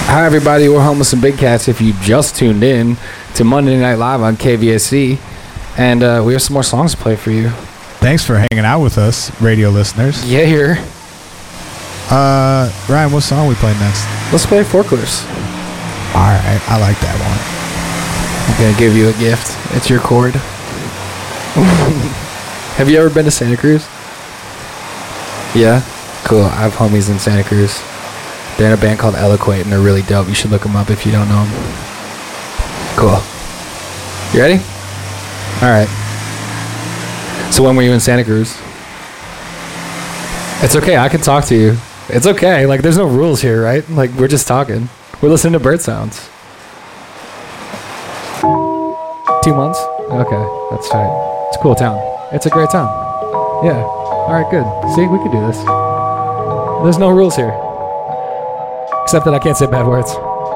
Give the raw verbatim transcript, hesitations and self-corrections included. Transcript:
Hi, everybody. We're Homeless and Big Cats. If you just tuned in to Monday Night Live on K V S C, and uh, we have some more songs to play for you. Thanks for hanging out with us, radio listeners. Yeah, here. Uh, Ryan, what song are we playing next? Let's play Forklifts. All right, I like that one. I'm gonna give you a gift. It's your chord. Have you ever been to Santa Cruz? Yeah? Cool. I have homies in Santa Cruz. They're in a band called Eloquate, and they're really dope. You should look them up if you don't know them. Cool. You ready? All right. So when were you in Santa Cruz? It's okay. I can talk to you. It's okay. Like, there's no rules here, right? Like, we're just talking. We're listening to bird sounds. Two months? Okay. That's tight. It's a cool town. It's a great town. Yeah. All right, good. See, we can do this. There's no rules here. Except that I can't say bad words.